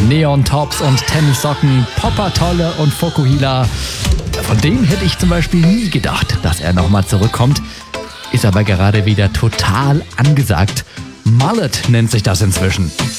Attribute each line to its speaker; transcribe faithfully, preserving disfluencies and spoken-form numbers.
Speaker 1: Neon-Tops und Tennissocken, Poppertolle und Fokuhila. Von dem hätte ich zum Beispiel nie gedacht, dass er nochmal zurückkommt. Ist aber gerade wieder total angesagt. Mullet nennt sich das inzwischen.